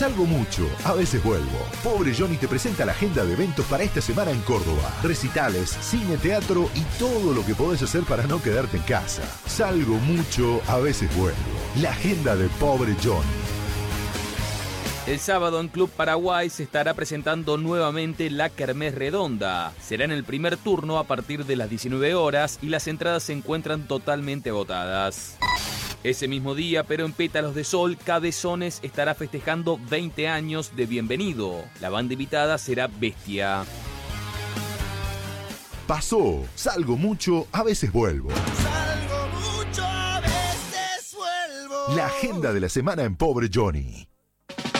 Salgo mucho, a veces vuelvo. Pobre Johnny te presenta la agenda de eventos para esta semana en Córdoba. Recitales, cine, teatro y todo lo que podés hacer para no quedarte en casa. Salgo mucho, a veces vuelvo. La agenda de Pobre Johnny. El sábado en Club Paraguay se estará presentando nuevamente la Kermés Redonda. Será en el primer turno a partir de las 19 horas y las entradas se encuentran totalmente agotadas. Ese mismo día, pero en Pétalos de Sol, Cabezones estará festejando 20 años de Bienvenido. La banda invitada será Bestia. Pasó, salgo mucho, a veces vuelvo. Salgo mucho, a veces vuelvo. La agenda de la semana en Pobre Johnny.